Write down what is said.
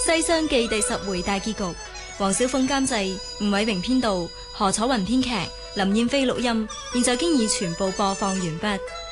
西廂記》第10回大結局，黃小鳳監製，吳偉榮編導，何楚雲編劇，林燕飛錄音，現在經已全部播放完畢。